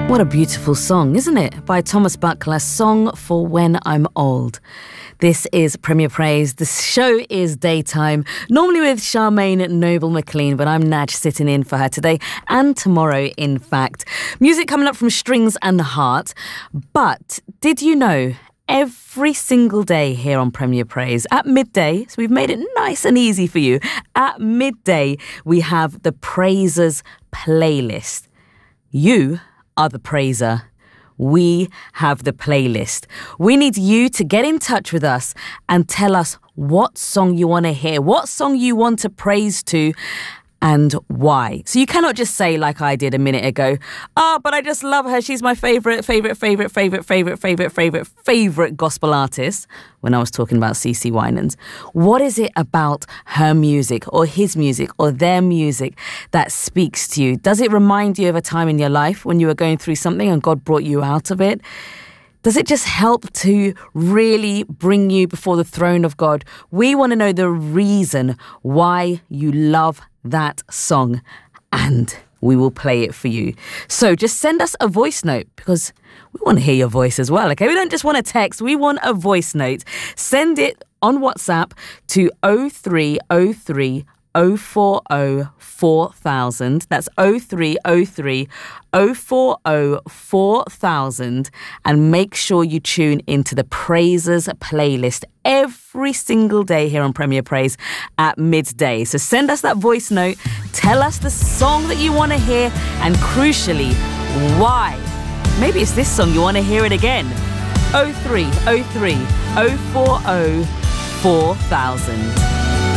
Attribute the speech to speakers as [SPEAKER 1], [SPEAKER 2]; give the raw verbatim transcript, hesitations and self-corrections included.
[SPEAKER 1] What a beautiful song, isn't it? By Thomas Buckler, Song for When I'm Old. This is Premier Praise. The show is daytime, normally with Charmaine Noble McLean, but I'm Naj sitting in for her today and tomorrow, in fact. Music coming up from Strings and the Heart. But did you know, every single day here on Premier Praise at midday, so we've made it nice and easy for you, at midday we have the Praisers playlist. You are the praiser. We have the playlist. We need you to get in touch with us and tell us what song you want to hear, what song you want to praise to, and why. So you cannot just say, like I did a minute ago, oh, but I just love her. She's my favourite, favourite, favourite, favourite, favourite, favourite, favourite, favourite gospel artist, when I was talking about CeCe Winans. What is it about her music or his music or their music that speaks to you? Does it remind you of a time in your life when you were going through something and God brought you out of it? Does it just help to really bring you before the throne of God? We want to know the reason why you love that song, and we will play it for you. So just send us a voice note, because we want to hear your voice as well, okay? We don't just want a text, we want a voice note. Send it on WhatsApp to oh three oh three oh four oh four thousand. That's oh three oh three oh four oh four thousand. And make sure you tune into the Praisers playlist every single day here on Premier Praise at midday. So send us that voice note, tell us the song that you want to hear, and crucially, why. Maybe it's this song you want to hear it again. oh three oh three oh four oh four thousand.